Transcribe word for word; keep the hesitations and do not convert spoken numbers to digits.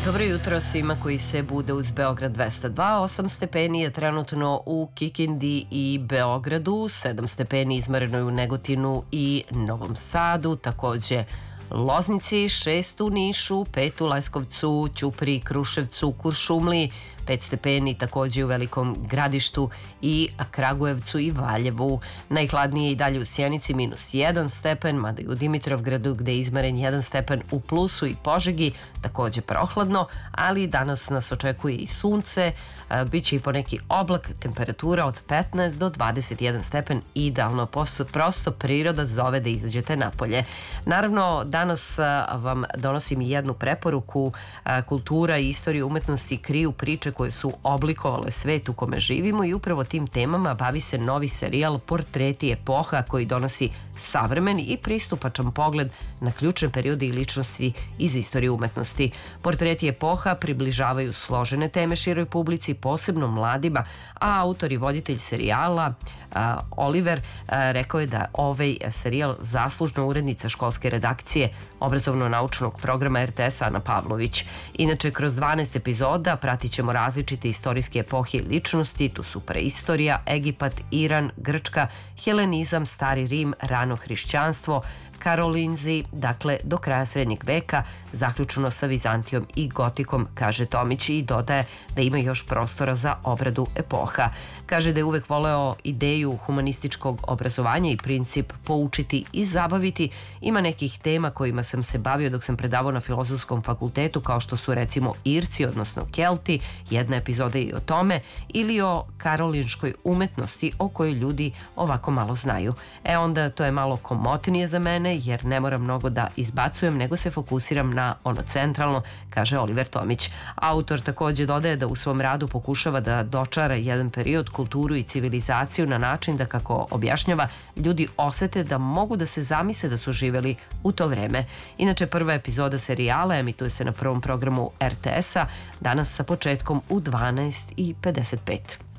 Dobro jutro svima koji se bude uz Beograd dvesta dva. osam stepeni je trenutno u Kikindi i Beogradu, sedam stepeni izmereno je u Negotinu i Novom Sadu, takođe Loznici, šest u Nišu, pet u Leskovcu, Ćupriji, Kruševcu, Kuršumliji, pet stepeni takođe u Velikom Gradištu i Kragujevcu i Valjevu. Najhladnije i dalje u Sjenici, minus jedan stepen, mada i u Dimitrovgradu gde je izmeren jedan stepen u plusu i Požegi, takođe prohladno, ali danas nas očekuje i sunce, biće i poneki oblak, temperatura od petnaest do dvadeset jedan stepen, idealno, prosto, prosto priroda zove da izađete napolje. Naravno, danas vam donosim i jednu preporuku. Kultura i istorija umetnosti kriju priče koje su oblikovale svet u kome živimo i upravo tim temama bavi se novi serijal Portreti epoha koji donosi savremeni i pristupačan pogled na ključne periode i ličnosti iz istorije umetnosti. Portreti epoha približavaju složene teme široj publici, posebno mladima, a autor i voditelj serijala a, Oliver a, rekao je da ovaj serijal zaslužna urednica školske redakcije obrazovno-naučnog programa er te es Ana Pavlović. Inače, kroz dvanaest epizoda pratit ćemo različite istorijske epohe i ličnosti. Tu su preistorija, Egipat, Iran, Grčka, helenizam, Stari Rim, rano hrišćanstvo, Karolinzi, dakle do kraja srednjeg veka, zaključno sa Vizantijom i Gotikom, kaže Tomić, i dodaje da ima još prostora za obradu epoha. Kaže da je uvek voleo ideju humanističkog obrazovanja i princip poučiti i zabaviti. Ima nekih tema kojima sam se bavio dok sam predavao na Filozofskom fakultetu, kao što su recimo Irci, odnosno Kelti, jedna epizoda i o tome, ili o karolinškoj umetnosti o kojoj ljudi ovako malo znaju. E onda to je malo komotnije za mene, jer ne moram mnogo da izbacujem, nego se fokusiram na ono centralno, kaže Oliver Tomić. Autor takođe dodaje da u svom radu pokušava da dočara jedan period, kulturu i civilizaciju na način da, kako objašnjava, ljudi osete da mogu da se zamisle da su živeli u to vreme. Inače, prva epizoda serijala emituje se na prvom programu er te es-a, danas sa početkom u dvanaest i pedeset pet.